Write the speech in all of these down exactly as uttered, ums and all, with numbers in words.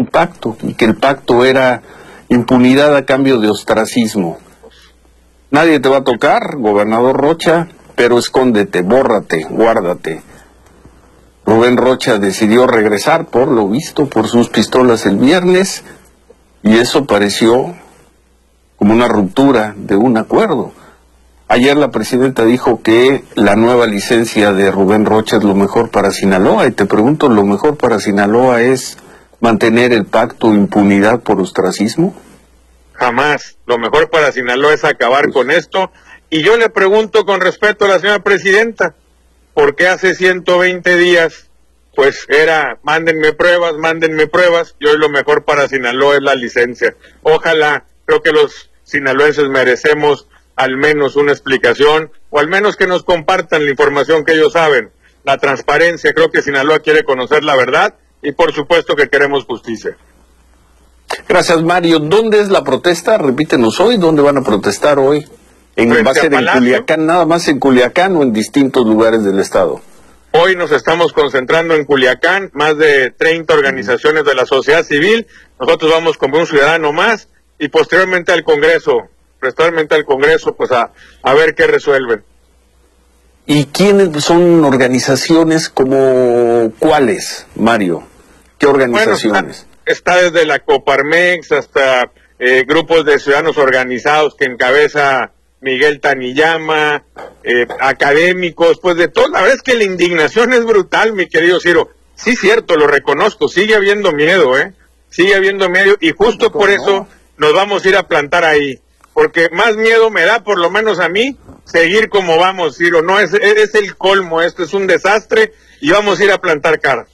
un pacto, y que el pacto era impunidad a cambio de ostracismo. Nadie te va a tocar, gobernador Rocha, pero escóndete, bórrate, guárdate. Rubén Rocha decidió regresar, por lo visto, por sus pistolas el viernes, y eso pareció como una ruptura de un acuerdo. Ayer la presidenta dijo que la nueva licencia de Rubén Rocha es lo mejor para Sinaloa, y te pregunto, ¿lo mejor para Sinaloa es mantener el pacto impunidad por ostracismo? Jamás. Lo mejor para Sinaloa es acabar con esto. Y yo le pregunto con respeto a la señora presidenta, ¿por qué hace ciento veinte días pues era mándenme pruebas, mándenme pruebas, y hoy lo mejor para Sinaloa es la licencia? Ojalá, creo que los sinaloenses merecemos al menos una explicación, o al menos que nos compartan la información que ellos saben. La transparencia, creo que Sinaloa quiere conocer la verdad, y por supuesto que queremos justicia. Gracias, Mario. ¿Dónde es la protesta? Repítenos hoy, ¿dónde van a protestar hoy? ¿En, ¿Va a ser en Culiacán, nada más en Culiacán, o en distintos lugares del estado? Hoy nos estamos concentrando en Culiacán, más de treinta organizaciones de la sociedad civil. Nosotros vamos como un ciudadano más, y posteriormente al Congreso, posteriormente al Congreso, pues a, a ver qué resuelven. ¿Y quiénes son organizaciones como cuáles, Mario? ¿Qué organizaciones? Bueno, está, está desde la Coparmex hasta eh, grupos de ciudadanos organizados que encabeza Miguel Taniyama, eh, académicos, pues de todo. La verdad es que la indignación es brutal, mi querido Ciro. Sí, cierto, lo reconozco, sigue habiendo miedo, ¿eh? Sigue habiendo miedo, y justo por eso nos vamos a ir a plantar ahí. Porque más miedo me da, por lo menos a mí, seguir como vamos, Ciro. No, es, es el colmo, esto es un desastre, y vamos a ir a plantar cara.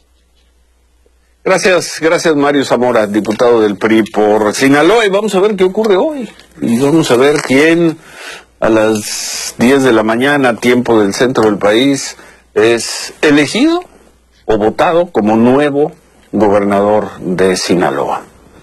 Gracias, gracias Mario Zamora, diputado del P R I por Sinaloa, y vamos a ver qué ocurre hoy. Y vamos a ver quién a las diez de la mañana, tiempo del centro del país, es elegido o votado como nuevo gobernador de Sinaloa.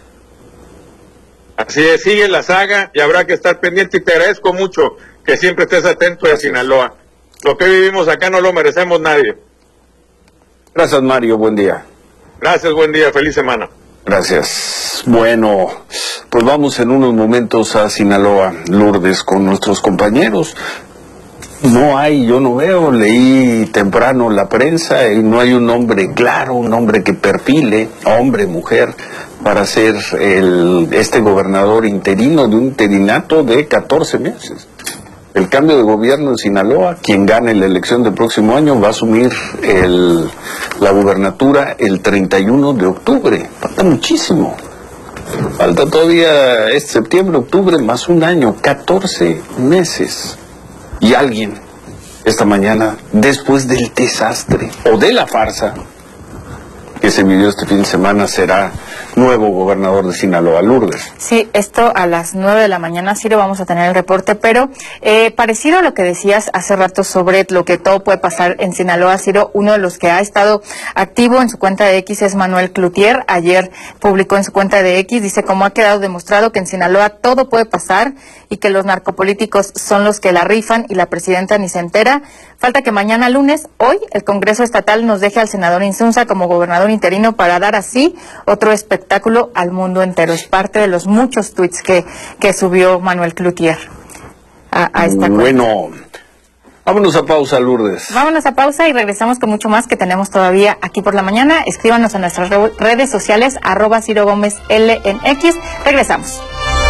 Así es, sigue la saga y habrá que estar pendiente, y te agradezco mucho que siempre estés atento de Sinaloa. Lo que vivimos acá no lo merecemos nadie. Gracias, Mario, buen día. Gracias, buen día, feliz semana. Gracias. Bueno, pues vamos en unos momentos a Sinaloa, Lourdes, con nuestros compañeros. No hay, yo no veo, leí temprano la prensa y no hay un nombre claro, un nombre que perfile, hombre, mujer, para ser el, este gobernador interino de un interinato de catorce meses. El cambio de gobierno en Sinaloa, quien gane la elección del próximo año va a asumir el, la gubernatura el treinta y uno de octubre. Falta muchísimo. Falta todavía este septiembre, octubre, más un año, catorce meses. Y alguien, esta mañana, después del desastre o de la farsa que se vivió este fin de semana, será nuevo gobernador de Sinaloa. Lourdes. Sí, esto a las nueve de la mañana, sí lo vamos a tener el reporte, pero eh, parecido a lo que decías hace rato sobre lo que todo puede pasar en Sinaloa, Ciro, uno de los que ha estado activo en su cuenta de X es Manuel Cloutier. Ayer publicó en su cuenta de X, dice cómo ha quedado demostrado que en Sinaloa todo puede pasar y que los narcopolíticos son los que la rifan y la presidenta ni se entera. Falta que mañana lunes, hoy, el Congreso Estatal nos deje al senador Insunza como gobernador interino para dar así otro espectáculo al mundo entero. Es parte de los muchos tweets que, que subió Manuel Cloutier a, a esta cuenta. Bueno, vámonos a pausa, Lourdes. Vámonos a pausa y regresamos con mucho más que tenemos todavía aquí por la mañana. Escríbanos a nuestras redes sociales, arroba Ciro Gómez L en X. Regresamos.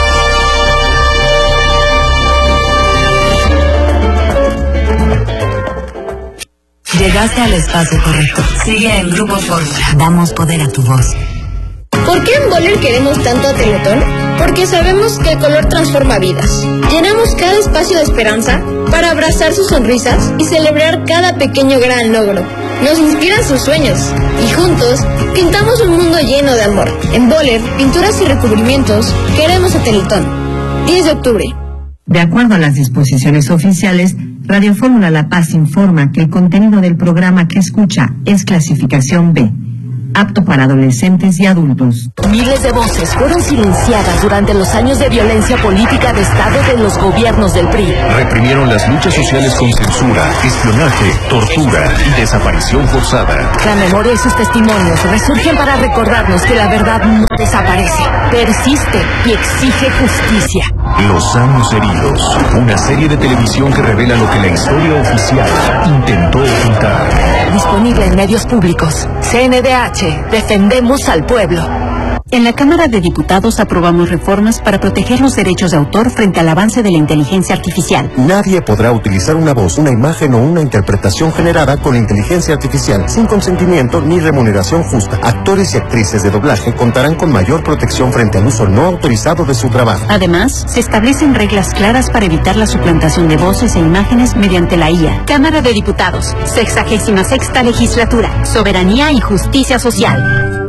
Llegaste al espacio correcto. Sigue en Grupo Fórmula. Damos poder a tu voz. ¿Por qué en Boller queremos tanto a Teletón? Porque sabemos que el color transforma vidas. Llenamos cada espacio de esperanza para abrazar sus sonrisas y celebrar cada pequeño gran logro. Nos inspiran sus sueños y juntos pintamos un mundo lleno de amor. En Boller, pinturas y recubrimientos, queremos a Teletón. diez de octubre. De acuerdo a las disposiciones oficiales, Radio Fórmula La Paz informa que el contenido del programa que escucha es clasificación B, apto para adolescentes y adultos. Miles de voces fueron silenciadas durante los años de violencia política de Estado de los gobiernos del P R I. Reprimieron las luchas sociales con censura, espionaje, tortura y desaparición forzada. La memoria y sus testimonios resurgen para recordarnos que la verdad no desaparece, persiste y exige justicia. Los años heridos, una serie de televisión que revela lo que la historia oficial intentó ocultar. Disponible en medios públicos. C N D H, defendemos al pueblo. En la Cámara de Diputados aprobamos reformas para proteger los derechos de autor frente al avance de la inteligencia artificial. Nadie podrá utilizar una voz, una imagen o una interpretación generada con inteligencia artificial sin consentimiento ni remuneración justa. Actores y actrices de doblaje contarán con mayor protección frente al uso no autorizado de su trabajo. Además, se establecen reglas claras para evitar la suplantación de voces e imágenes mediante la I A. Cámara de Diputados, sexagésima sexta legislatura, soberanía y justicia social.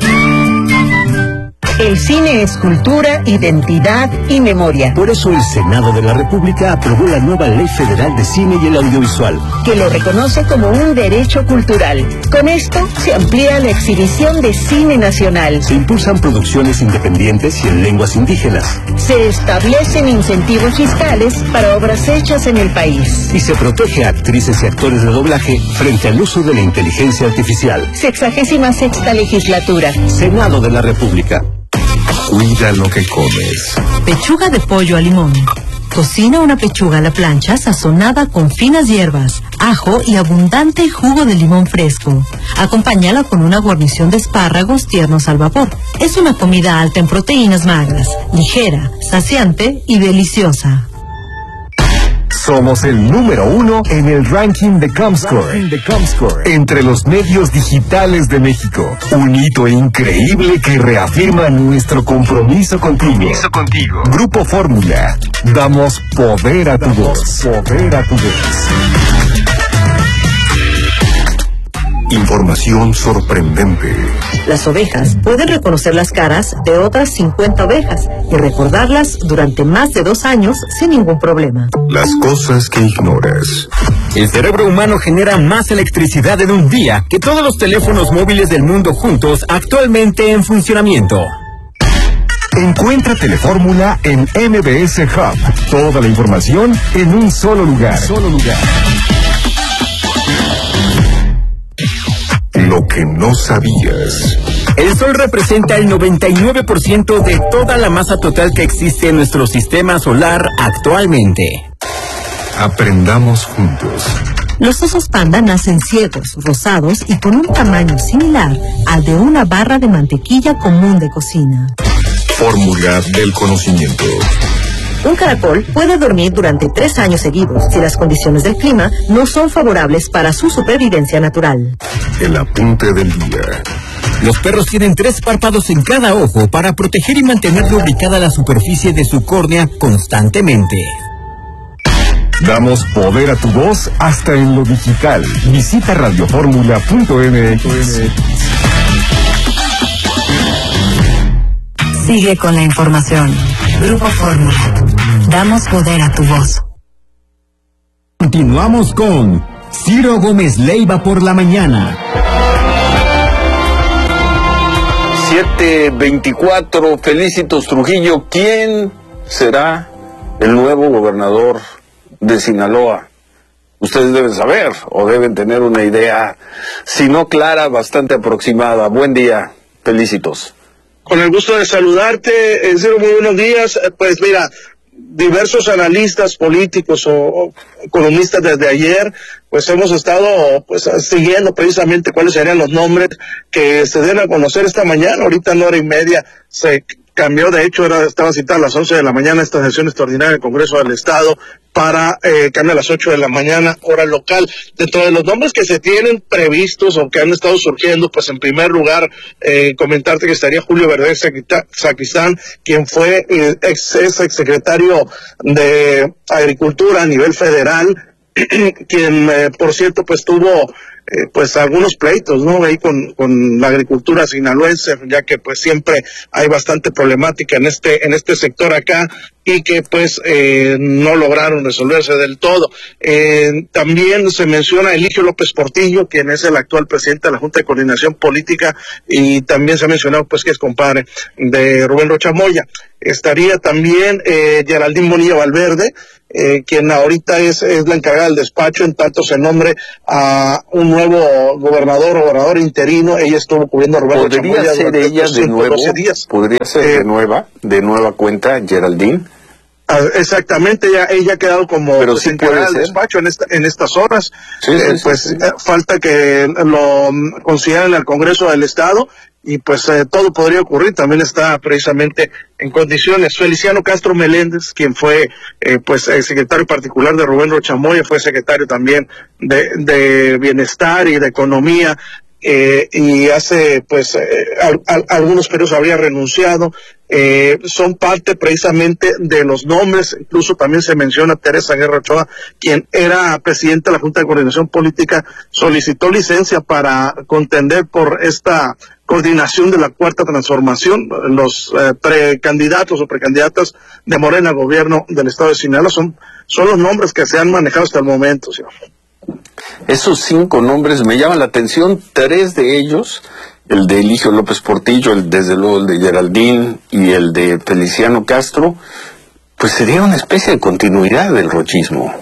El cine es cultura, identidad y memoria. Por eso el Senado de la República aprobó la nueva Ley Federal de Cine y el Audiovisual, que lo reconoce como un derecho cultural. Con esto se amplía la exhibición de cine nacional. Se impulsan producciones independientes y en lenguas indígenas. Se establecen incentivos fiscales para obras hechas en el país. Y se protege a actrices y actores de doblaje frente al uso de la inteligencia artificial. Sexagésima sexta legislatura. Senado de la República. Cuida lo que comes. Pechuga de pollo a limón. Cocina una pechuga a la plancha sazonada con finas hierbas, ajo y abundante jugo de limón fresco. Acompáñala con una guarnición de espárragos tiernos al vapor. Es una comida alta en proteínas magras, ligera, saciante y deliciosa. Somos el número uno en el ranking de Comscore, entre los medios digitales de México. Un hito increíble que reafirma nuestro compromiso contigo. Compromiso contigo. Grupo Fórmula. Damos poder a tu voz. Poder a tu voz. Información sorprendente. Las ovejas pueden reconocer las caras de otras cincuenta ovejas y recordarlas durante más de dos años sin ningún problema. Las cosas que ignoras. El cerebro humano genera más electricidad en un día que todos los teléfonos móviles del mundo juntos actualmente en funcionamiento. Encuentra Telefórmula en M B S Hub. Toda la información en un solo lugar. Solo lugar. Lo que no sabías. El Sol representa el noventa y nueve por ciento de toda la masa total que existe en nuestro sistema solar actualmente. Aprendamos juntos. Los osos panda nacen ciegos, rosados y con un tamaño similar al de una barra de mantequilla común de cocina. Fórmula del conocimiento. Un caracol puede dormir durante tres años seguidos si las condiciones del clima no son favorables para su supervivencia natural. El apunte del día. Los perros tienen tres párpados en cada ojo para proteger y mantener lubricada la superficie de su córnea constantemente. Damos poder a tu voz hasta en lo digital. Visita radioformula punto m x. Sigue con la información. Grupo Fórmula. Damos poder a tu voz. Continuamos con Ciro Gómez Leiva por la mañana. siete veinticuatro, Felicitos Trujillo. ¿Quién será el nuevo gobernador de Sinaloa? Ustedes deben saber o deben tener una idea, si no clara, bastante aproximada. Buen día, Felicitos. Con el gusto de saludarte, eh, Ciro, muy buenos días. Eh, pues mira, diversos analistas políticos o, o economistas desde ayer, pues hemos estado pues siguiendo precisamente cuáles serían los nombres que se den a conocer esta mañana. Ahorita en hora y media se cambió, de hecho era, estaba citada a las once de la mañana esta sesión extraordinaria del Congreso del Estado para eh, cambiar a las ocho de la mañana, hora local. Dentro de los nombres que se tienen previstos o que han estado surgiendo, pues en primer lugar, eh, comentarte que estaría Julio Verdes Sacristán, quien fue eh, ex, ex secretario de Agricultura a nivel federal, quien, eh, por cierto, pues tuvo Eh, pues algunos pleitos, ¿no? Ahí con, con la agricultura sinaloense, ya que pues siempre hay bastante problemática en este, en este sector acá, y que pues eh, no lograron resolverse del todo. Eh, también se menciona a Eligio López Portillo, quien es el actual presidente de la Junta de Coordinación Política, y también se ha mencionado pues que es compadre de Rubén Rocha Moya. Estaría también eh, Geraldine Bonilla Valverde, eh, quien ahorita es, es la encargada del despacho, en tanto se nombre a un nuevo nuevo gobernador o gobernador interino. Ella estuvo cubriendo a Rubén ¿Podría Chamoya ser ella de nuevo? días. ¿Podría ser Eh, de nueva, de nueva cuenta, Geraldine? Exactamente, ella, ella ha quedado como Pero pues, sí encargada puede del ser. despacho en, esta, en estas horas. Sí, Eh, sí, sí, pues sí. eh, falta que lo mm, consideren al Congreso del Estado y pues eh, todo podría ocurrir. También está precisamente en condiciones Feliciano Castro Meléndez, quien fue eh, pues el secretario particular de Rubén Rocha Moya, fue secretario también de, de Bienestar y de Economía. Eh, y hace pues eh, al, al, algunos periodos habría renunciado. Eh, son parte precisamente de los nombres. Incluso también se menciona Teresa Guerra Ochoa, quien era presidenta de la Junta de Coordinación Política, solicitó licencia para contender por esta coordinación de la Cuarta Transformación. Los eh, precandidatos o precandidatas de Morena al gobierno del estado de Sinaloa son, son los nombres que se han manejado hasta el momento, señor. Esos cinco nombres me llaman la atención, tres de ellos, el de Eligio López Portillo, el, desde luego el de Geraldine y el de Feliciano Castro, pues sería una especie de continuidad del rochismo.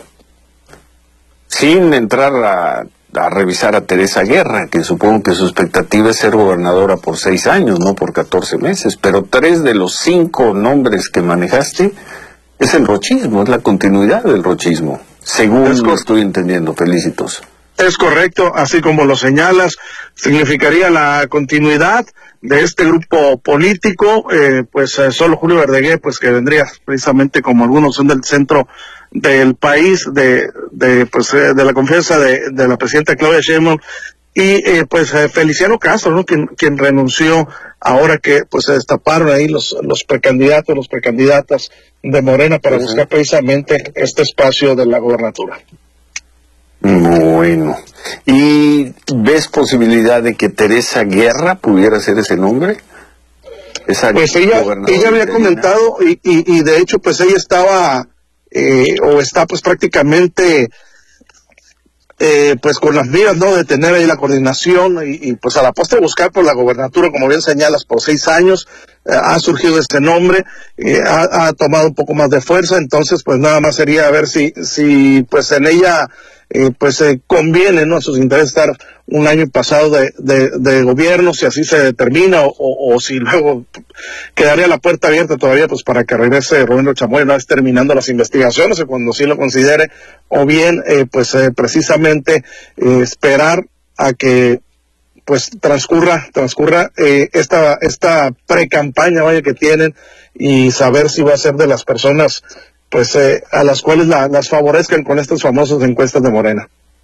Sin entrar a, a revisar a Teresa Guerra, que supongo que su expectativa es ser gobernadora por seis años, no por catorce meses, pero tres de los cinco nombres que manejaste es el rochismo, es la continuidad del rochismo. Según lo estoy entendiendo, felicitos. Es correcto, así como lo señalas, significaría la continuidad de este grupo político, eh, pues eh, solo Julio Verdeguer, pues que vendría precisamente como algunos son del centro del país, de, de pues eh, de la confianza de, de la presidenta Claudia Sheinbaum, y eh, pues eh, Feliciano Castro, ¿no? Quien, quien renunció ahora que pues se destaparon ahí los, los precandidatos, los precandidatas de Morena para uh-huh. buscar precisamente este espacio de la gobernatura. Bueno, ¿y ves posibilidad de que Teresa Guerra pudiera ser ese nombre? Esa pues ella, ella había comentado y, y, y de hecho pues ella estaba eh, o está pues prácticamente eh, pues con las miras, ¿no?, de tener ahí la coordinación y, y pues a la postre buscar por la gobernatura, como bien señalas, por seis años. Eh, ha surgido este nombre, eh, ha, ha tomado un poco más de fuerza, entonces pues nada más sería ver si, si pues en ella eh, pues eh, conviene, ¿no?, a sus intereses estar un año pasado de, de, de gobierno, si así se determina, o, o, o si luego quedaría la puerta abierta todavía pues para que regrese Rubén Rocha Moya una vez terminando las investigaciones, o cuando sí lo considere, o bien eh, pues eh, precisamente eh, esperar a que pues transcurra, transcurra eh, esta esta pre-campaña, vaya, que tienen, y saber si va a ser de las personas pues eh, a las cuales la, las favorezcan con estas famosas encuestas de Morena.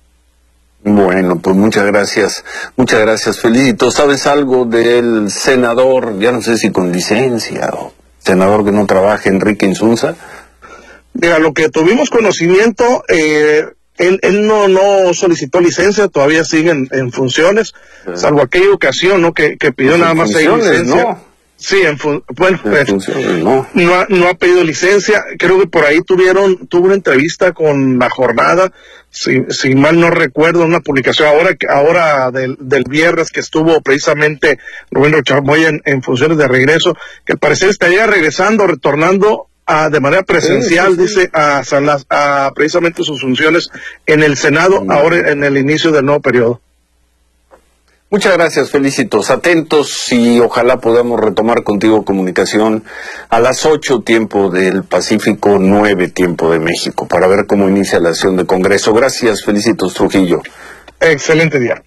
Bueno, pues muchas gracias, muchas gracias, Felicito. ¿Sabes algo del senador, ya no sé si con licencia, o senador que no trabaja, Enrique Insunza? Mira, lo que tuvimos conocimiento, eh, él, él no, no solicitó licencia, todavía sigue en, en funciones, sí. Salvo aquella ocasión, ¿no?, que, que pidió pues nada más seis licencia. ¿No? Sí, en fun bueno, en funciones, no. No, ha, no ha pedido licencia. Creo que por ahí tuvieron, tuvo una entrevista con La Jornada, si, si mal no recuerdo, una publicación ahora, ahora del, del viernes, que estuvo precisamente Rubén Rocha Moya en, en funciones de regreso, que al parecer estaría regresando, retornando a, de manera presencial, sí, sí, sí. dice, a, a, a precisamente sus funciones en el Senado, sí. Ahora en el inicio del nuevo periodo. Muchas gracias, Felicitos. Atentos y ojalá podamos retomar contigo comunicación a las ocho tiempo del Pacífico, nueve tiempo de México, para ver cómo inicia la sesión de Congreso. Gracias, Felicitos Trujillo. Excelente día.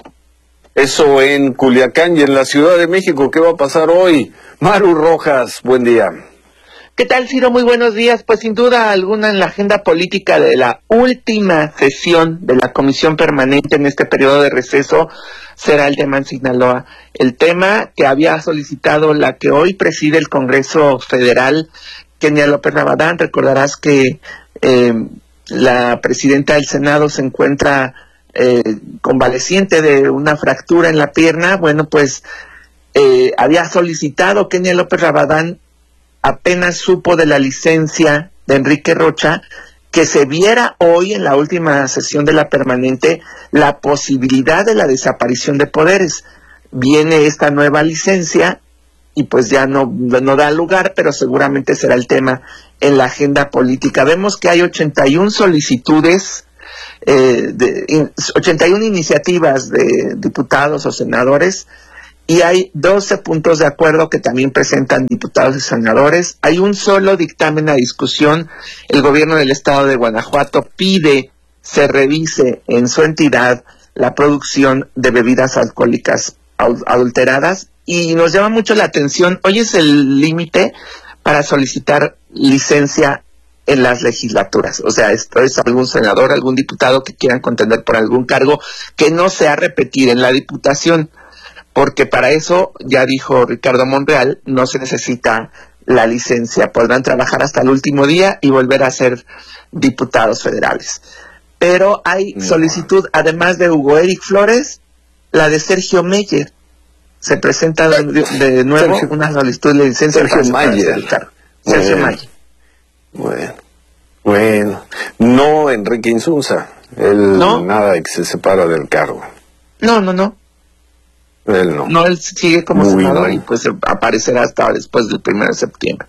Eso en Culiacán. Y en la Ciudad de México, ¿qué va a pasar hoy? Maru Rojas, buen día. ¿Qué tal, Ciro? Muy buenos días. Pues sin duda alguna en la agenda política de la última sesión de la Comisión Permanente en este periodo de receso será el tema en Sinaloa. El tema que había solicitado la que hoy preside el Congreso Federal, Kenia López Rabadán. Recordarás que eh, la presidenta del Senado se encuentra eh, convaleciente de una fractura en la pierna. Bueno, pues eh, había solicitado Kenia López Rabadán, apenas supo de la licencia de Enrique Rocha, que se viera hoy en la última sesión de la permanente la posibilidad de la desaparición de poderes. Viene esta nueva licencia y pues ya no, no da lugar, pero seguramente será el tema en la agenda política. Vemos que hay ochenta y una solicitudes eh, de, in, ochenta y una iniciativas de diputados o senadores, y hay doce puntos de acuerdo que también presentan diputados y senadores. Hay un solo dictamen a discusión. El gobierno del estado de Guanajuato pide se revise en su entidad la producción de bebidas alcohólicas adulteradas, y nos llama mucho la atención. Hoy es el límite para solicitar licencia en las legislaturas. O sea, esto es algún senador, algún diputado que quieran contender por algún cargo que no sea repetir en la diputación, porque para eso, ya dijo Ricardo Monreal, no se necesita la licencia. Podrán trabajar hasta el último día y volver a ser diputados federales. Pero hay solicitud, además de Hugo Eric Flores, la de Sergio Meyer. Se presenta de, de nuevo Sergio, una solicitud de licencia. Sergio Mayer. Sergio Mayer. Bueno, bueno. No Enrique Insunza. Él ¿No? nada que se separa del cargo. No, no, no. Él no. No, él sigue como Muy senador no. y pues aparecerá hasta después del primero de septiembre.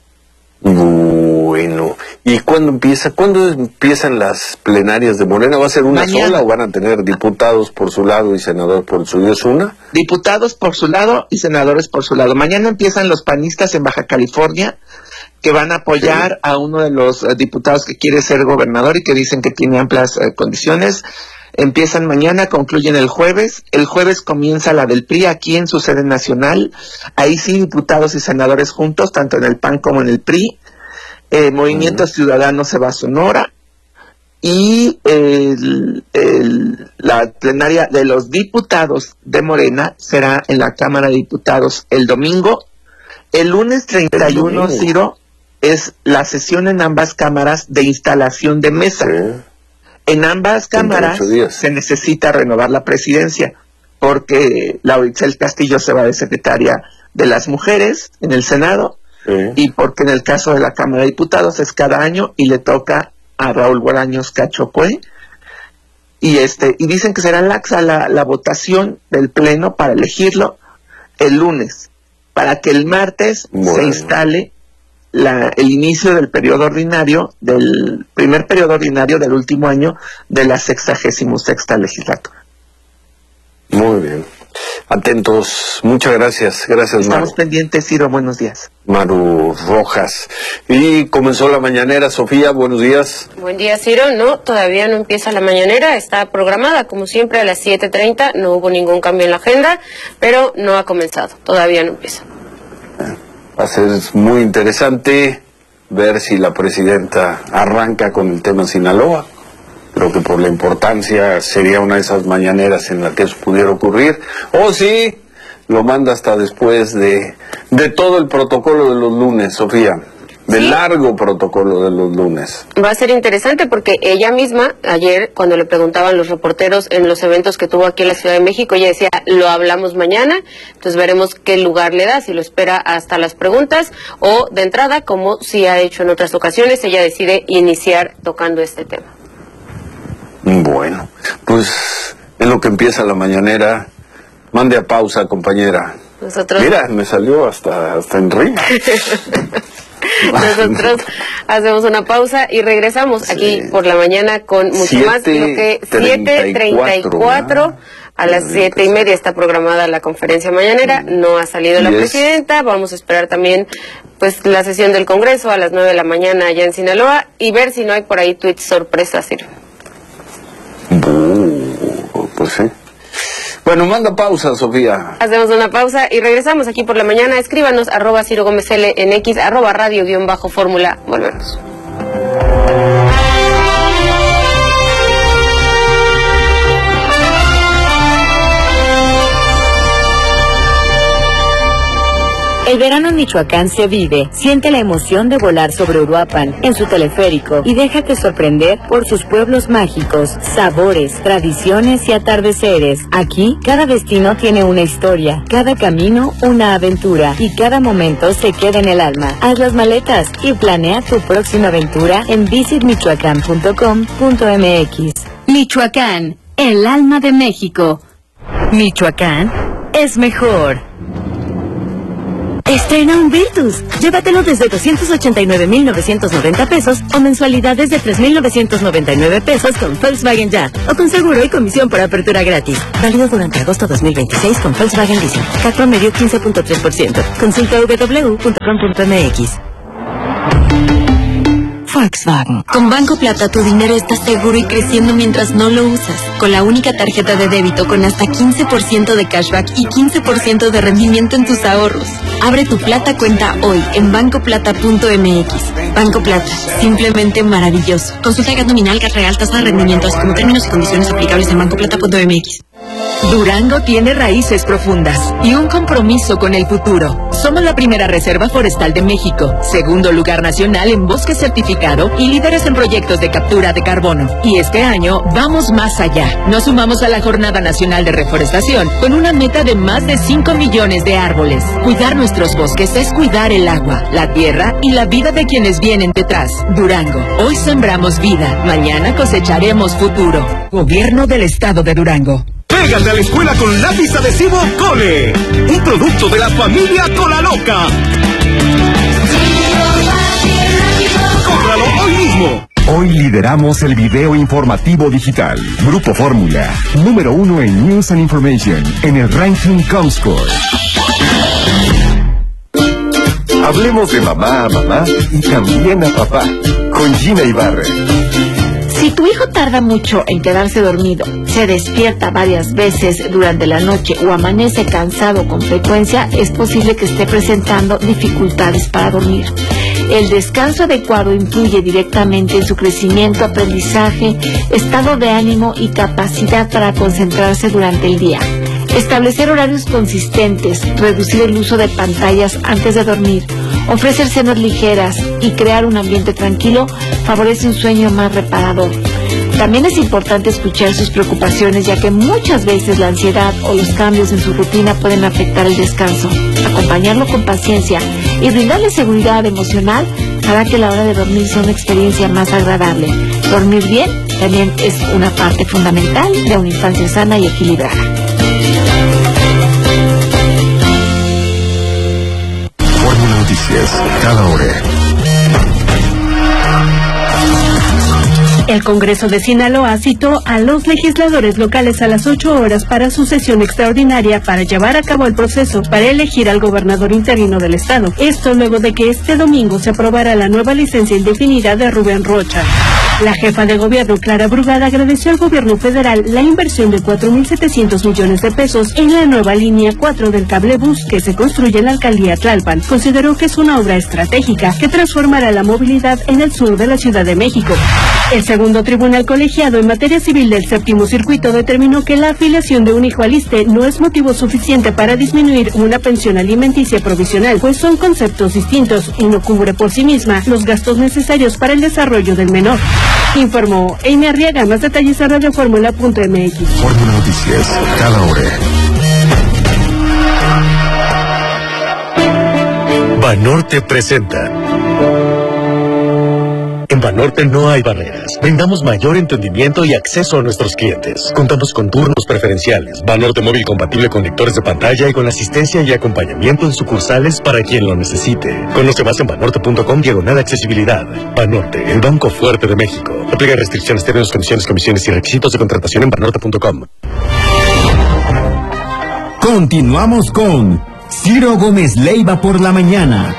Bueno, ¿y cuándo empieza? ¿Cuándo empiezan las plenarias de Morena? ¿Va a ser una Mañana. sola o van a tener diputados por su lado y senadores por su lado? ¿Es una? Diputados por su lado y senadores por su lado. Mañana empiezan los panistas en Baja California, que van a apoyar sí. a uno de los uh, diputados que quiere ser gobernador y que dicen que tiene amplias uh, condiciones. Empiezan mañana, concluyen el jueves. El jueves comienza la del P R I aquí en su sede nacional. Ahí sí, diputados y senadores juntos, tanto en el P A N como en el P R I. Eh, Movimiento uh-huh. Ciudadano se va a Sonora. Y el, el, la plenaria de los diputados de Morena será en la Cámara de Diputados el domingo. El lunes treinta y uno, Ciro, es la sesión en ambas cámaras de instalación de mesa. Sí. En ambas cámaras se necesita renovar la presidencia, porque Laura Itzel Castillo se va de secretaria de las mujeres en el Senado, sí. y porque en el caso de la Cámara de Diputados es cada año y le toca a Raúl Guaraños Cachopue, y este y dicen que será laxa la, la votación del Pleno para elegirlo el lunes, para que el martes bueno. se instale La, el inicio del periodo ordinario, del primer periodo ordinario del último año de la sexagésimo sexta legislatura. Muy bien. Atentos. Muchas gracias. Gracias, Estamos Maru. pendientes, Ciro. Buenos días. Maru Rojas. Y comenzó la mañanera. Sofía, buenos días. Buen día, Ciro. No, todavía no empieza la mañanera. Está programada, como siempre, a las siete treinta. No hubo ningún cambio en la agenda, pero no ha comenzado. Todavía no empieza. Va a ser muy interesante ver si la presidenta arranca con el tema Sinaloa. Creo que por la importancia sería una de esas mañaneras en la que eso pudiera ocurrir. O si lo manda hasta después de, de todo el protocolo de los lunes, Sofía. Del ¿Sí? largo protocolo de los lunes. Va a ser interesante porque ella misma, ayer, cuando le preguntaban los reporteros en los eventos que tuvo aquí en la Ciudad de México, ella decía, lo hablamos mañana, entonces veremos qué lugar le da, si lo espera hasta las preguntas, o de entrada, como sí ha hecho en otras ocasiones, ella decide iniciar tocando este tema. Bueno, pues en lo que empieza la mañanera, mande a pausa, compañera. Nosotros... Mira, me salió hasta, hasta en rima. Nosotros hacemos una pausa y regresamos sí. aquí por la mañana con mucho siete, más. Lo que siete treinta y cuatro a las siete y media está programada la conferencia mañanera. No ha salido la yes. presidenta. Vamos a esperar también pues la sesión del Congreso a las nueve de la mañana allá en Sinaloa y ver si no hay por ahí tweets sorpresas. Uh, pues sí. Bueno, manda pausa, Sofía. Hacemos una pausa y regresamos aquí por la mañana. Escríbanos, arroba Ciro Gómez L en X, arroba radio guión bajo fórmula. Volvemos. El verano en Michoacán se vive. Siente la emoción de volar sobre Uruapan en su teleférico y déjate sorprender por sus pueblos mágicos, sabores, tradiciones y atardeceres. Aquí, cada destino tiene una historia, cada camino una aventura y cada momento se queda en el alma. Haz las maletas y planea tu próxima aventura en visit michoacán punto com punto m x. Michoacán, el alma de México. Michoacán es mejor. Este Estrena un Virtus. Llévatelo desde doscientos ochenta y nueve mil novecientos noventa pesos o mensualidades de tres mil novecientos noventa y nueve pesos con Volkswagen Ya. O con seguro y comisión por apertura gratis. Válido durante agosto dos mil veintiséis con Volkswagen Leasing. C A C promedio quince punto tres por ciento. Consulta doble u doble u doble u punto com punto m x. Volkswagen. Con Banco Plata tu dinero está seguro y creciendo mientras no lo usas. Con la única tarjeta de débito con hasta quince por ciento de cashback y quince por ciento de rendimiento en tus ahorros. Abre tu Plata cuenta hoy en banco plata punto m x. Banco Plata, simplemente maravilloso. Consulta gas nominal, gas real, tasa de rendimiento, así como términos y condiciones aplicables en banco plata punto m x. Durango tiene raíces profundas y un compromiso con el futuro. Somos la primera reserva forestal de México, segundo lugar nacional en bosque certificado y líderes en proyectos de captura de carbono. Y este año vamos más allá. Nos sumamos a la Jornada Nacional de Reforestación con una meta de más de cinco millones de árboles. Cuidar nuestros bosques es cuidar el agua, la tierra y la vida de quienes vienen detrás. Durango, hoy sembramos vida, mañana cosecharemos futuro. Gobierno del Estado de Durango. Pégate a la escuela con lápiz adhesivo Cole, un producto de la familia Cola Loca. ¡Cómpralo hoy mismo! Hoy lideramos el video informativo digital. Grupo Fórmula, número uno en News and Information, en el ranking Comscore. Hablemos de mamá a mamá y también a papá, con Gina Ibarra. Si tu hijo tarda mucho en quedarse dormido, se despierta varias veces durante la noche o amanece cansado con frecuencia, es posible que esté presentando dificultades para dormir. El descanso adecuado influye directamente en su crecimiento, aprendizaje, estado de ánimo y capacidad para concentrarse durante el día. Establecer horarios consistentes, reducir el uso de pantallas antes de dormir, ofrecer cenas ligeras y crear un ambiente tranquilo favorece un sueño más reparador. También es importante escuchar sus preocupaciones, ya que muchas veces la ansiedad o los cambios en su rutina pueden afectar el descanso. Acompañarlo con paciencia y brindarle seguridad emocional hará que la hora de dormir sea una experiencia más agradable. Dormir bien también es una parte fundamental de una infancia sana y equilibrada. Fórmula Noticias, cada hora. El Congreso de Sinaloa citó a los legisladores locales a las ocho horas para su sesión extraordinaria para llevar a cabo el proceso para elegir al gobernador interino del estado. Esto luego de que este domingo se aprobara la nueva licencia indefinida de Rubén Rocha. La jefa de gobierno, Clara Brugada, agradeció al gobierno federal la inversión de cuatro mil setecientos millones de pesos en la nueva línea cuatro del cablebús que se construye en la alcaldía Tlalpan. Consideró que es una obra estratégica que transformará la movilidad en el sur de la Ciudad de México. El segundo tribunal colegiado en materia civil del séptimo circuito determinó que la afiliación de un hijo al I S S S T E no es motivo suficiente para disminuir una pensión alimenticia provisional, pues son conceptos distintos y no cubre por sí misma los gastos necesarios para el desarrollo del menor. Informó Amy Arriaga. Más detalles a radio fórmula punto m x. Fórmula Noticias, cada hora. Banorte presenta. En Banorte no hay barreras. Brindamos mayor entendimiento y acceso a nuestros clientes. Contamos con turnos preferenciales. Banorte móvil compatible con lectores de pantalla y con asistencia y acompañamiento en sucursales para quien lo necesite. Conoce más en banorte punto com diagonal accesibilidad. Banorte, el banco fuerte de México. Aplica restricciones, términos, condiciones, comisiones y requisitos de contratación en banorte punto com. Continuamos con Ciro Gómez Leiva por la mañana.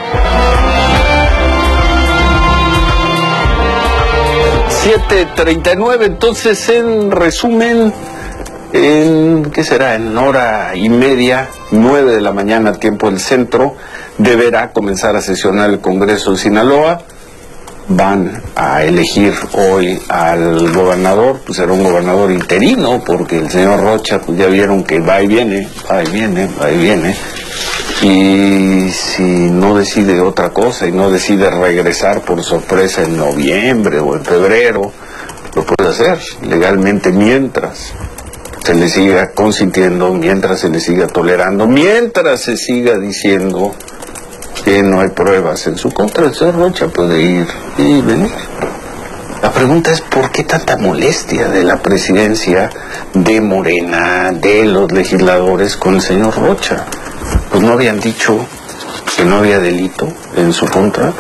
siete treinta y nueve, entonces en resumen, en, ¿qué será? En hora y media, nueve de la mañana, tiempo del centro, deberá comenzar a sesionar el Congreso de Sinaloa. Van a elegir hoy al gobernador, pues será un gobernador interino, porque el señor Rocha, pues ya vieron que va y viene, va y viene, va y viene. Y si no decide otra cosa y no decide regresar por sorpresa en noviembre o en febrero, lo puede hacer legalmente mientras se le siga consintiendo, mientras se le siga tolerando, mientras se siga diciendo que no hay pruebas en su contra. El señor Rocha puede ir y venir. La pregunta es ¿por qué tanta molestia de la presidencia de Morena, de los legisladores con el señor Rocha? Pues no habían dicho que no había delito en su contra,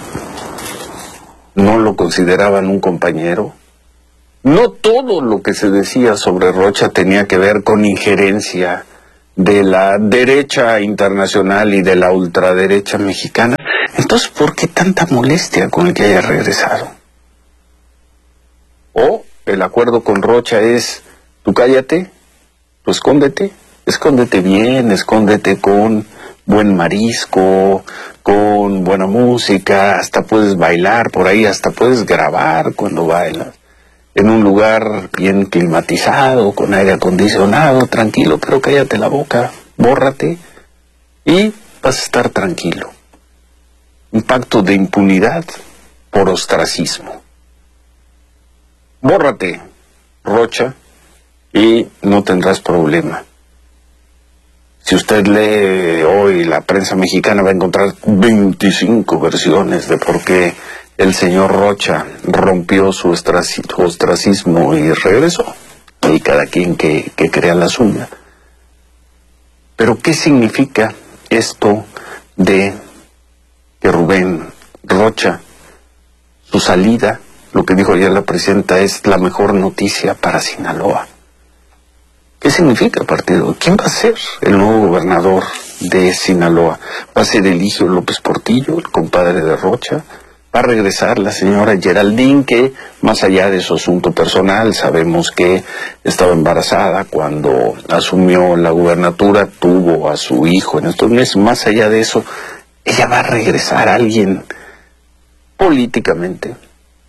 no lo consideraban un compañero. No todo lo que se decía sobre Rocha tenía que ver con injerencia de la derecha internacional y de la ultraderecha mexicana. Entonces, ¿por qué tanta molestia con el que haya regresado? O el acuerdo con Rocha es, tú cállate, tú escóndete, escóndete bien, escóndete con buen marisco, con buena música, hasta puedes bailar por ahí, hasta puedes grabar cuando bailas, en un lugar bien climatizado, con aire acondicionado, tranquilo, pero cállate la boca, bórrate y vas a estar tranquilo. Un pacto de impunidad por ostracismo. Bórrate, Rocha, y no tendrás problema. Si usted lee hoy la prensa mexicana va a encontrar veinticinco versiones de por qué el señor Rocha rompió su ostracismo y regresó. Y cada quien que, que crea la suya. Pero ¿qué significa esto de que Rubén Rocha, su salida, lo que dijo ayer la presidenta, es la mejor noticia para Sinaloa? ¿Qué significa partido? ¿Quién va a ser el nuevo gobernador de Sinaloa? ¿Va a ser Eligio López Portillo, el compadre de Rocha? ¿Va a regresar la señora Geraldine, que más allá de su asunto personal, sabemos que estaba embarazada cuando asumió la gubernatura, tuvo a su hijo en estos meses? Más allá de eso, ella va a regresar, a alguien políticamente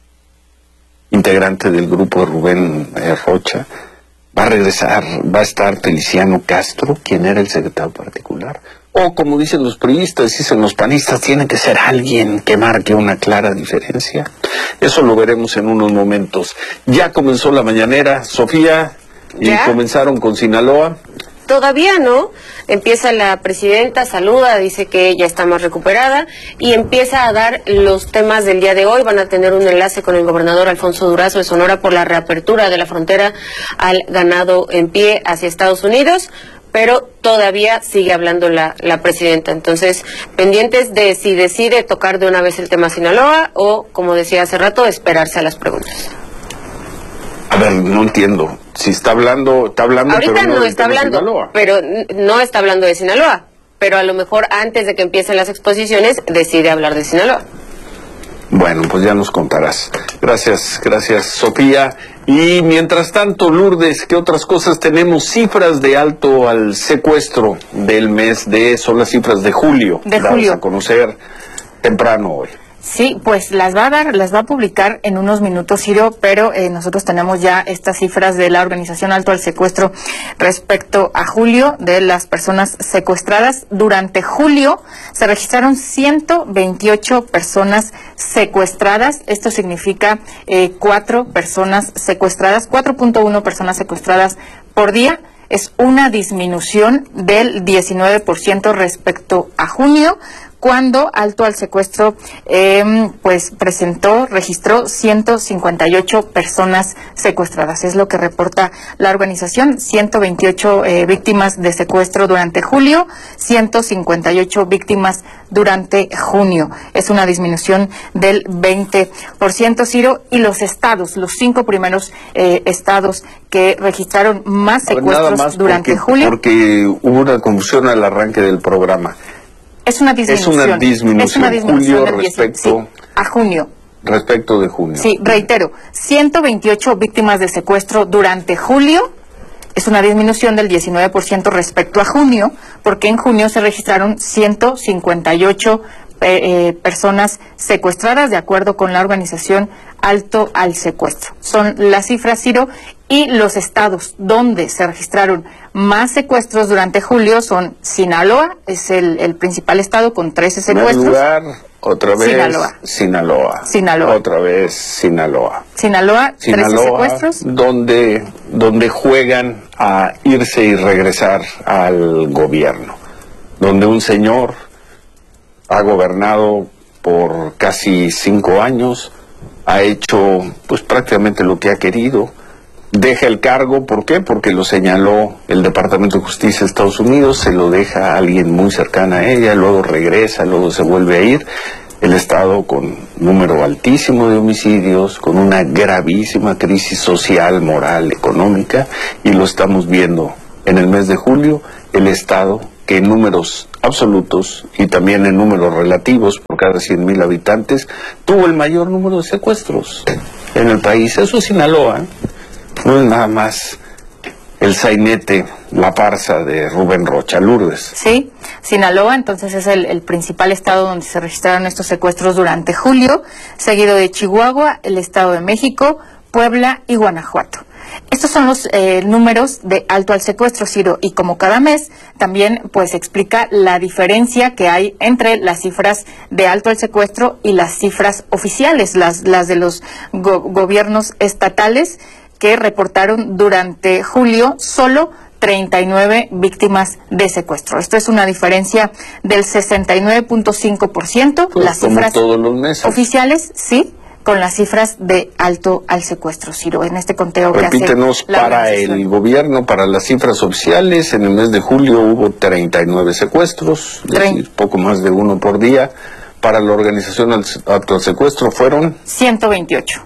integrante del grupo de Rubén eh, Rocha. Va a regresar, va a estar Feliciano Castro, quien era el secretario particular. O como dicen los priistas, dicen los panistas, tiene que ser alguien que marque una clara diferencia. Eso lo veremos en unos momentos. Ya comenzó la mañanera, Sofía, y ¿ya comenzaron con Sinaloa? Todavía no. Empieza la presidenta, saluda, dice que ya está más recuperada y empieza a dar los temas del día de hoy. Van a tener un enlace con el gobernador Alfonso Durazo de Sonora por la reapertura de la frontera al ganado en pie hacia Estados Unidos, pero todavía sigue hablando la, la presidenta. Entonces, pendientes de si decide tocar de una vez el tema Sinaloa o, como decía hace rato, esperarse a las preguntas. A ver, no entiendo. Si está hablando, está hablando, ahorita pero no, no está hablando, Sinaloa. pero no está hablando de Sinaloa. Pero a lo mejor antes de que empiecen las exposiciones decide hablar de Sinaloa. Bueno, pues ya nos contarás. Gracias, gracias, Sofía. Y mientras tanto, Lourdes, ¿qué otras cosas tenemos? Cifras de alto al secuestro del mes de, son las cifras de julio. De Vamos julio. a conocer temprano hoy. Sí, pues las va a dar, las va a publicar en unos minutos, Ciro, pero eh, nosotros tenemos ya estas cifras de la Organización Alto al Secuestro respecto a julio de las personas secuestradas. Durante julio se registraron ciento veintiocho personas secuestradas. Esto significa eh, cuatro personas secuestradas, cuatro punto uno personas secuestradas por día. Es una disminución del diecinueve por ciento respecto a junio, cuando Alto al Secuestro eh, pues presentó, registró ciento cincuenta y ocho personas secuestradas. Es lo que reporta la organización, ciento veintiocho eh, víctimas de secuestro durante julio, ciento cincuenta y ocho víctimas durante junio. Es una disminución del veinte por ciento, Ciro, y los estados, los cinco primeros eh, estados que registraron más secuestros más durante porque, julio. Porque hubo una confusión al arranque del programa. Es una disminución. Es una disminución. Es una disminución julio respecto sí, a junio. Respecto de junio. Sí, reitero, ciento veintiocho víctimas de secuestro durante julio. Es una disminución del diecinueve por ciento respecto a junio, porque en junio se registraron ciento cincuenta y ocho eh, eh, personas secuestradas, de acuerdo con la organización Alto al Secuestro. Son las cifras, Ciro, y los estados donde se registraron más secuestros durante julio son Sinaloa, es el, el principal estado con trece secuestros. Lugar, otra vez Sinaloa. Sinaloa. Sinaloa. Otra vez Sinaloa. Sinaloa, trece secuestros. Donde, donde juegan a irse y regresar al gobierno. Donde un señor ha gobernado por casi cinco años, ha hecho pues prácticamente lo que ha querido, deja el cargo, ¿por qué? Porque lo señaló el Departamento de Justicia de Estados Unidos, se lo deja a alguien muy cercana a ella, luego regresa, luego se vuelve a ir. El Estado con número altísimo de homicidios, con una gravísima crisis social, moral, económica, y lo estamos viendo en el mes de julio, el Estado que en números absolutos y también en números relativos por cada cien mil habitantes tuvo el mayor número de secuestros en el país. Eso es Sinaloa, no es nada más el sainete, la farsa de Rubén Rocha. Lourdes. Sí, Sinaloa entonces es el, el principal estado donde se registraron estos secuestros durante julio, seguido de Chihuahua, el Estado de México, Puebla y Guanajuato. Estos son los eh, números de alto al secuestro, Ciro, y como cada mes también pues explica la diferencia que hay entre las cifras de alto al secuestro y las cifras oficiales, las, las de los go gobiernos estatales, que reportaron durante julio solo treinta y nueve víctimas de secuestro. Esto es una diferencia del sesenta y nueve punto cinco por ciento. Pues las como cifras todos los meses. Oficiales, sí, con las cifras de alto al secuestro, Ciro, en este conteo que hace Repítenos, la para el gobierno, para las cifras oficiales, en el mes de julio hubo treinta y nueve secuestros, es decir, poco más de uno por día. Para la organización alto al secuestro fueron ciento veintiocho.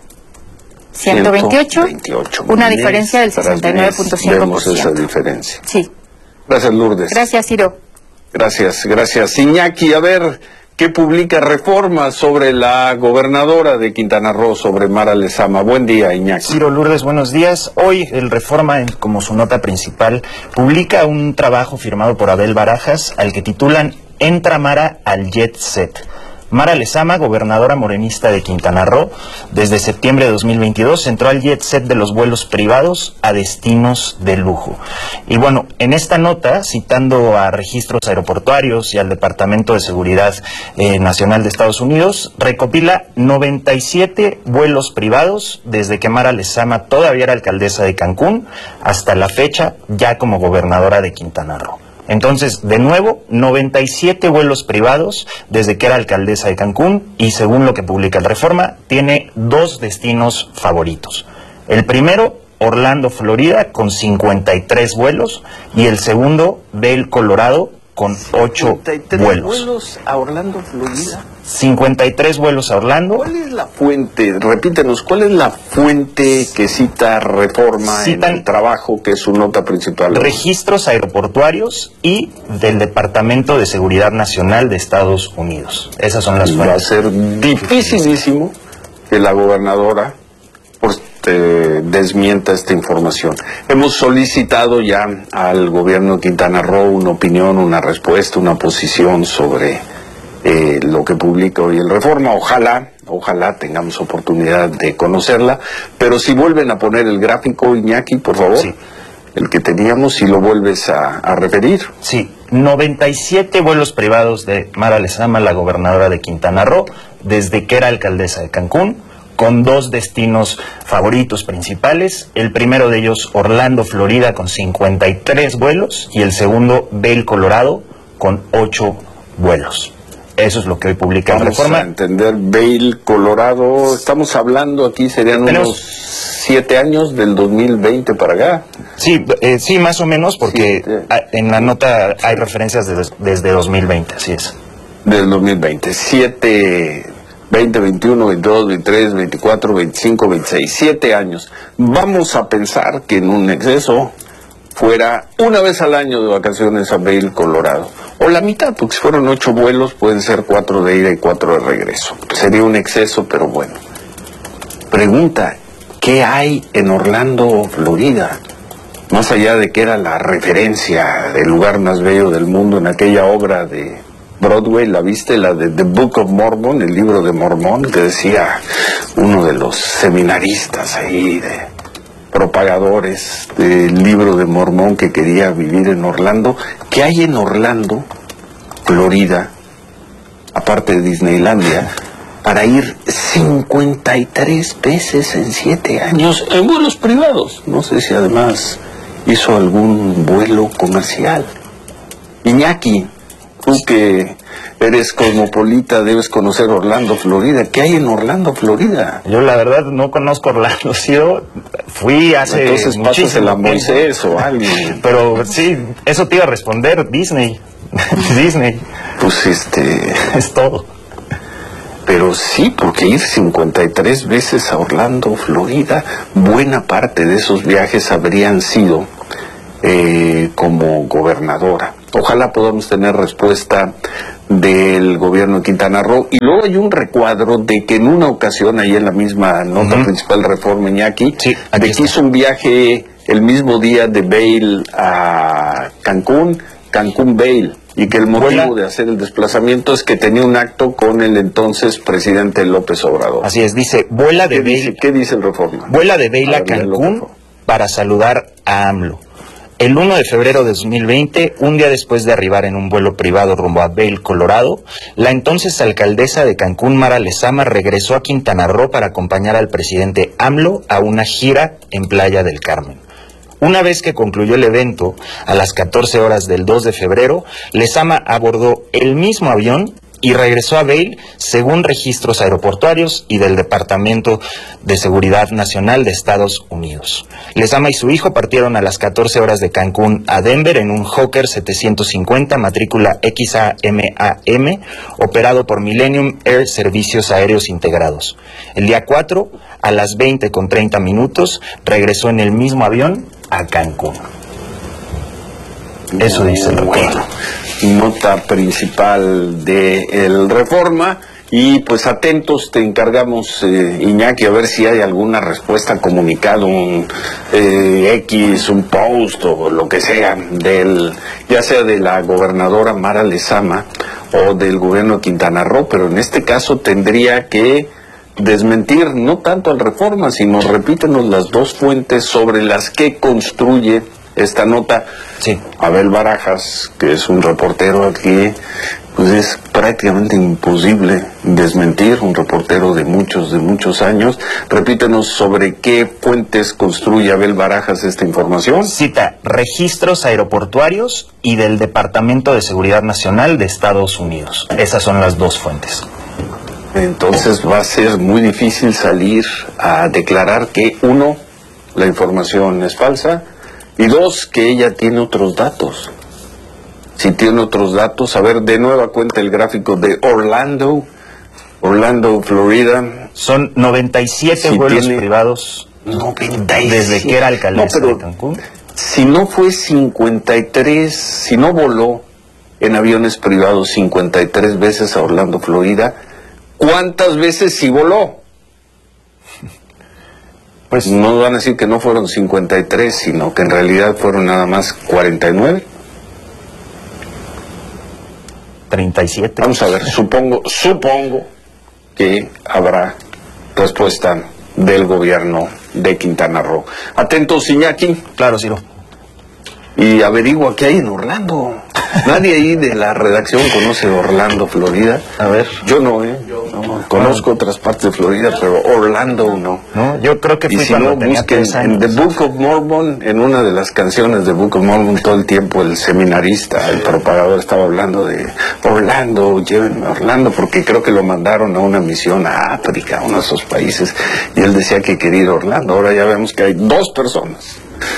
ciento veintiocho, una diferencia del sesenta y nueve punto cinco por ciento. Vemos esa diferencia. Sí. Gracias, Lourdes. Gracias, Ciro. Gracias, gracias. Iñaki, a ver, ¿qué publica Reforma sobre la gobernadora de Quintana Roo, sobre Mara Lezama? Buen día, Iñaki. Ciro, Lourdes, buenos días. Hoy el Reforma, como su nota principal, publica un trabajo firmado por Abel Barajas, al que titulan Entra Mara al Jet Set. Mara Lezama, gobernadora morenista de Quintana Roo, desde septiembre de dos mil veintidós entró al jet set de los vuelos privados a destinos de lujo. Y bueno, en esta nota, citando a registros aeroportuarios y al Departamento de Seguridad eh, Nacional de Estados Unidos, recopila noventa y siete vuelos privados desde que Mara Lezama todavía era alcaldesa de Cancún hasta la fecha ya como gobernadora de Quintana Roo. Entonces, de nuevo, noventa y siete vuelos privados desde que era alcaldesa de Cancún y, según lo que publica el Reforma, tiene dos destinos favoritos. El primero, Orlando, Florida, con cincuenta y tres vuelos, y el segundo, Vail, Colorado, con ocho vuelos. vuelos a Orlando, Florida? cincuenta y tres vuelos a Orlando. ¿Cuál es la fuente? Repítenos, ¿cuál es la fuente que cita Reforma Citan en el trabajo, que es su nota principal? Registros aeroportuarios y del Departamento de Seguridad Nacional de Estados Unidos. Esas son las fuentes. Va a ser dificilísimo que la gobernadora pues, eh, desmienta esta información. Hemos solicitado ya al gobierno de Quintana Roo una opinión, una respuesta, una posición sobre Eh, lo que publica hoy el Reforma. Ojalá, ojalá tengamos oportunidad de conocerla, pero si vuelven a poner el gráfico, Iñaki, por favor, sí. El que teníamos, si lo vuelves a, a referir. Sí, noventa y siete vuelos privados de Mara Lezama, la gobernadora de Quintana Roo, desde que era alcaldesa de Cancún, con dos destinos favoritos principales. El primero de ellos, Orlando, Florida, con cincuenta y tres vuelos, y el segundo, Vail, Colorado, con ocho vuelos. Eso es lo que hoy publica Vamos Reforma. a entender, Vail, Colorado, estamos hablando aquí, serían Tenemos... unos siete años del dos mil veinte para acá. Sí, eh, sí, más o menos, porque siete. En la nota hay referencias de, desde dos mil veinte, así es. Del dos mil veinte, siete, veinte, veintiuno, veintidós, veintitrés, veinticuatro, veinticinco, veintiséis, siete años. Vamos a pensar que en un exceso fuera una vez al año de vacaciones a Vail, Colorado. O la mitad, porque si fueron ocho vuelos, pueden ser cuatro de ida y cuatro de regreso. Sería un exceso, pero bueno. Pregunta, ¿qué hay en Orlando, Florida? Más allá de que era la referencia del lugar más bello del mundo en aquella obra de Broadway, ¿la viste? La de The Book of Mormon, el libro de Mormón, que decía uno de los seminaristas ahí, de propagadores del libro de Mormón, que quería vivir en Orlando. ¿Qué hay en Orlando, Florida, aparte de Disneylandia, para ir cincuenta y tres veces en siete años en vuelos privados? No sé si además hizo algún vuelo comercial. Iñaki, tú que eres cosmopolita, debes conocer Orlando, Florida. ¿Qué hay en Orlando, Florida? Yo la verdad no conozco Orlando, Ciro. Fui hace Entonces pásasela a Moisés o alguien. Pero sí, eso te iba a responder, Disney. Disney. Pues este... Es todo. Pero sí, porque ir cincuenta y tres veces a Orlando, Florida, buena parte de esos viajes habrían sido eh, como gobernadora. Ojalá podamos tener respuesta del gobierno de Quintana Roo. Y luego hay un recuadro de que en una ocasión, ahí en la misma nota uh-huh. principal Reforma, Iñaki, sí, de que hizo un viaje el mismo día de Vail a Cancún, Cancún-Vail. Y que el motivo Vuela. de hacer el desplazamiento es que tenía un acto con el entonces presidente López Obrador. Así es, dice, vuela de ¿Qué Vail. Dice, ¿Qué dice el Reforma? Vuela de Vail a, a Cancún para saludar a AMLO. El uno de febrero de dos mil veinte, un día después de arribar en un vuelo privado rumbo a Vail, Colorado, la entonces alcaldesa de Cancún, Mara Lezama, regresó a Quintana Roo para acompañar al presidente AMLO a una gira en Playa del Carmen. Una vez que concluyó el evento, a las catorce horas del dos de febrero, Lezama abordó el mismo avión y regresó a Vail según registros aeroportuarios y del Departamento de Seguridad Nacional de Estados Unidos. Lezama y su hijo partieron a las catorce horas de Cancún a Denver en un Hawker setecientos cincuenta matrícula X A M A M operado por Millennium Air Servicios Aéreos Integrados. El día cuatro, a las veinte con treinta minutos, regresó en el mismo avión a Cancún. Eso dice el recuerdo. Nota principal de el Reforma. Y pues atentos, te encargamos, eh, Iñaki, a ver si hay alguna respuesta, comunicado, un eh, X, un post o lo que sea, del ya sea de la gobernadora Mara Lezama o del gobierno de Quintana Roo, pero en este caso tendría que desmentir no tanto al Reforma, sino repítenos las dos fuentes sobre las que construye esta nota. Sí. Abel Barajas, que es un reportero aquí, pues es prácticamente imposible desmentir, un reportero de muchos, de muchos años. Repítenos sobre qué fuentes construye Abel Barajas esta información. Cita registros aeroportuarios y del Departamento de Seguridad Nacional de Estados Unidos. Esas son las dos fuentes. Entonces va a ser muy difícil salir a declarar que, uno, la información es falsa, y dos, que ella tiene otros datos. Si tiene otros datos, a ver, de nueva cuenta el gráfico de Orlando, Orlando, Florida. Son noventa y siete si vuelos tiene... privados noventa y siete. Desde que era alcaldesa no, pero, de Cancún. Si no fue cincuenta y tres, si no voló en aviones privados cincuenta y tres veces a Orlando, Florida, ¿cuántas veces sí voló? Pues no van a decir que no fueron cincuenta y tres, sino que en realidad fueron nada más cuarenta y nueve. treinta y siete. Vamos a ver, supongo, supongo que habrá respuesta del gobierno de Quintana Roo. Atentos, Iñaki. Claro, Ciro. Y averigua qué hay en Orlando. Nadie ahí de la redacción conoce Orlando, Florida. A ver. Yo no, ¿eh? No, conozco no. otras partes de Florida, pero Orlando no. No, yo creo que fui y si no, busquen en The Book of Mormon, en una de las canciones de Book of Mormon, todo el tiempo el seminarista, el propagador estaba hablando de Orlando, llévenme a Orlando, porque creo que lo mandaron a una misión a África, a uno de esos países, y él decía que quería ir a Orlando. Ahora ya vemos que hay dos personas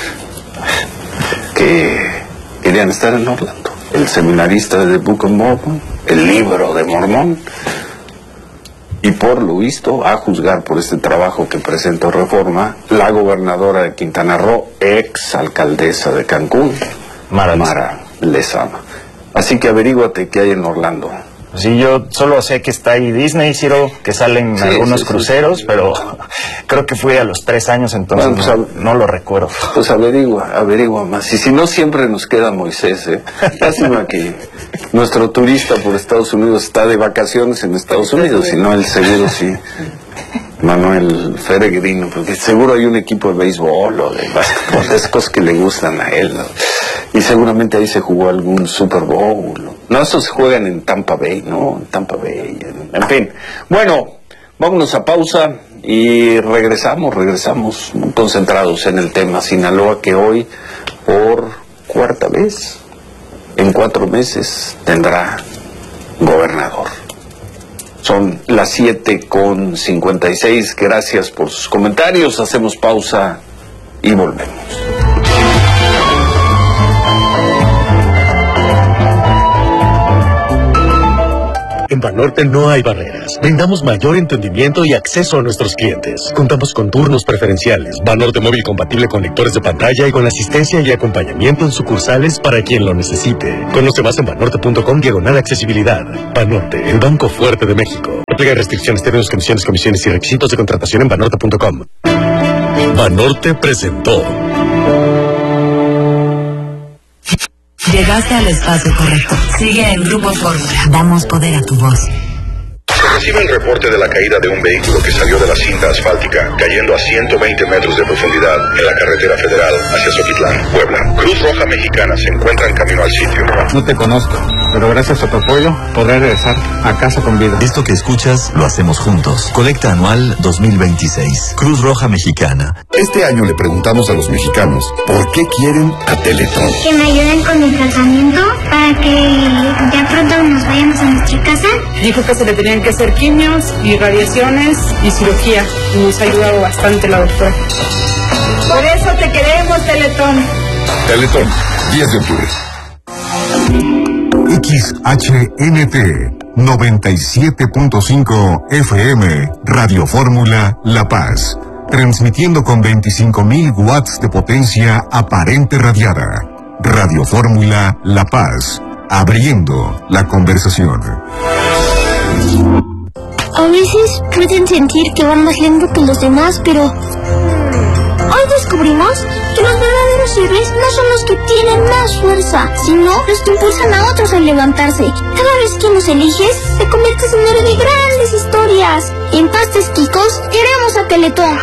que querían estar en Orlando. El seminarista de The Book of Mormon, el libro de Mormón, y por lo visto, a juzgar por este trabajo que presentó Reforma, la gobernadora de Quintana Roo, ex alcaldesa de Cancún, Mara, Mara Lezama. Así que averíguate qué hay en Orlando. Sí, yo solo sé que está ahí Disney, Ciro, que salen sí, algunos sí, cruceros, sí. pero creo que fui a los tres años, entonces bueno, pues, no, no lo recuerdo. Pues averigua, averigua más. Y si no, siempre nos queda Moisés, ¿eh? Lástima que nuestro turista por Estados Unidos está de vacaciones en Estados Unidos, si no, el seguro sí. Manuel Feregrino, porque seguro hay un equipo de béisbol o de básquetbol, de esas cosas que le gustan a él, ¿no? Y seguramente ahí se jugó algún Super Bowl, ¿no? No, esos se juegan en Tampa Bay, ¿no? En Tampa Bay, en, en fin. Bueno, vámonos a pausa y regresamos, regresamos muy concentrados en el tema Sinaloa, que hoy, por cuarta vez, en cuatro meses, tendrá gobernador. Son las siete con cincuenta y seis. Gracias por sus comentarios. Hacemos pausa y volvemos. En Banorte no hay barreras. Brindamos mayor entendimiento y acceso a nuestros clientes. Contamos con turnos preferenciales, Banorte móvil compatible con lectores de pantalla y con asistencia y acompañamiento en sucursales para quien lo necesite. Conoce más en banorte punto com diagonal accesibilidad. Banorte, el banco fuerte de México. Aplica restricciones, términos, condiciones, comisiones y requisitos de contratación en banorte punto com. Banorte presentó. Llegaste al espacio correcto. Sigue en Grupo Fórmula. Damos poder a tu voz. Se recibe el reporte de la caída de un vehículo que salió de la cinta asfáltica, cayendo a ciento veinte metros de profundidad en la carretera federal hacia Xochitlán, Puebla. Cruz Roja Mexicana se encuentra en camino al sitio. No te conozco, pero gracias a tu apoyo podré regresar a casa con vida. Esto que escuchas lo hacemos juntos. Colecta anual dos mil veintiséis. Cruz Roja Mexicana. Este año le preguntamos a los mexicanos por qué quieren a Teletón. Que me ayuden con el tratamiento para que ya pronto nos vayamos a nuestra casa. Dijo que se le tenían que hacer quimios y radiaciones y cirugía. Nos ha ayudado bastante la doctora. Por eso te queremos, Teletón. Teletón, diez de octubre. X H N T noventa y siete punto cinco F M Radio Fórmula La Paz, transmitiendo con veinticinco mil watts de potencia aparente radiada. Radio Fórmula La Paz, abriendo la conversación. A veces pueden sentir que van más lento que los demás, pero hoy descubrimos que los verdaderos héroes no son los que tienen más fuerza, sino los que impulsan a otros a levantarse. Cada vez que nos eliges, te conviertes en héroe de grandes historias. En Pastes Quicos, queremos a Teletón.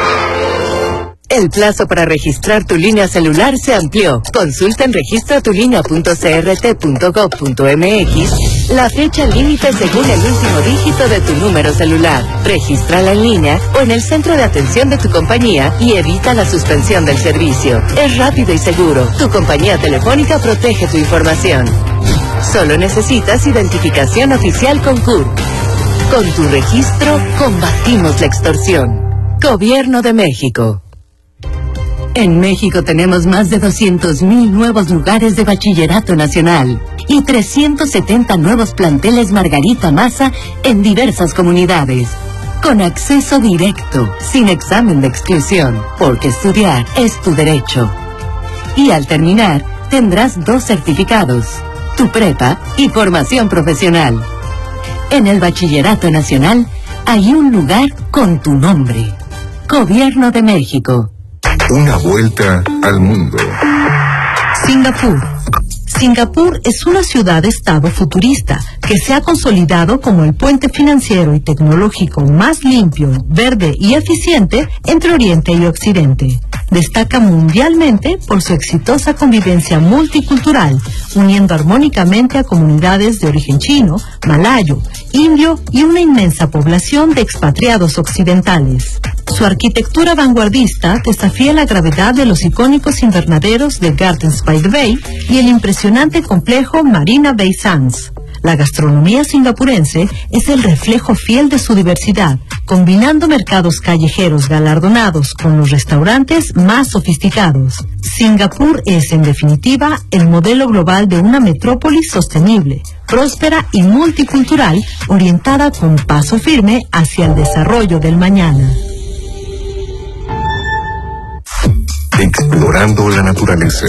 El plazo para registrar tu línea celular se amplió. Consulta en registra tu línea punto c r t punto gov punto m x la fecha límite según el último dígito de tu número celular. Regístrala en línea o en el centro de atención de tu compañía y evita la suspensión del servicio. Es rápido y seguro. Tu compañía telefónica protege tu información. Solo necesitas identificación oficial con C U R. Con tu registro, combatimos la extorsión. Gobierno de México. En México tenemos más de doscientos mil nuevos lugares de bachillerato nacional y trescientos setenta nuevos planteles Margarita Maza en diversas comunidades. Con acceso directo, sin examen de exclusión, porque estudiar es tu derecho. Y al terminar, tendrás dos certificados, tu prepa y formación profesional. En el bachillerato nacional hay un lugar con tu nombre. Gobierno de México. Una vuelta al mundo. Singapur. Singapur es una ciudad-estado futurista que se ha consolidado como el puente financiero y tecnológico más limpio, verde y eficiente entre Oriente y Occidente. Destaca mundialmente por su exitosa convivencia multicultural, uniendo armónicamente a comunidades de origen chino, malayo, indio y una inmensa población de expatriados occidentales. Su arquitectura vanguardista desafía la gravedad de los icónicos invernaderos de Gardens by the Bay y el impresionante complejo Marina Bay Sands. La gastronomía singapurense es el reflejo fiel de su diversidad, combinando mercados callejeros galardonados con los restaurantes más sofisticados. Singapur es, en definitiva, el modelo global de una metrópolis sostenible, próspera y multicultural, orientada con paso firme hacia el desarrollo del mañana. Explorando la naturaleza.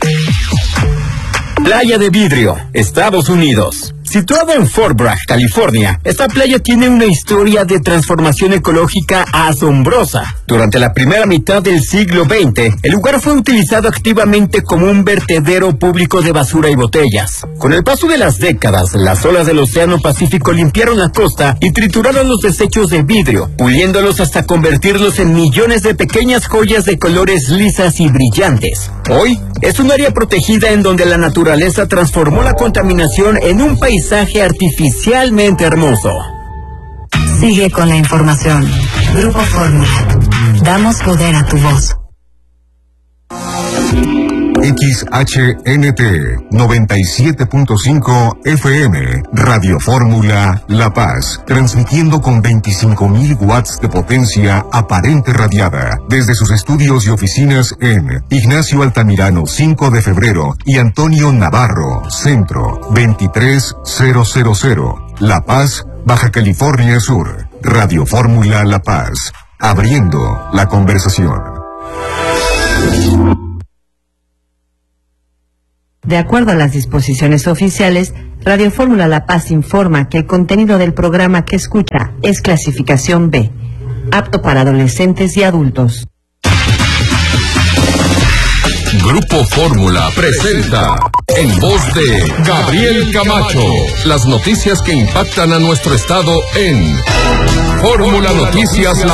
Playa de Vidrio, Estados Unidos. Situada en Fort Bragg, California, esta playa tiene una historia de transformación ecológica asombrosa. Durante la primera mitad del siglo veinte, el lugar fue utilizado activamente como un vertedero público de basura y botellas. Con el paso de las décadas, las olas del Océano Pacífico limpiaron la costa y trituraron los desechos de vidrio, puliéndolos hasta convertirlos en millones de pequeñas joyas de colores lisas y brillantes. Hoy, es un área protegida en donde la naturaleza transformó la contaminación en un paisaje artificialmente hermoso. Sigue con la información. Grupo Fórmula. Damos poder a tu voz. X H N T noventa y siete punto cinco F M, Radio Fórmula La Paz, transmitiendo con veinticinco mil watts de potencia aparente radiada desde sus estudios y oficinas en Ignacio Altamirano cinco de febrero y Antonio Navarro, Centro veintitrés mil, La Paz, Baja California Sur. Radio Fórmula La Paz, abriendo la conversación. De acuerdo a las disposiciones oficiales, Radio Fórmula La Paz informa que el contenido del programa que escucha es clasificación B, apto para adolescentes y adultos. Grupo Fórmula presenta, en voz de Gabriel Camacho, las noticias que impactan a nuestro estado en Fórmula Noticias.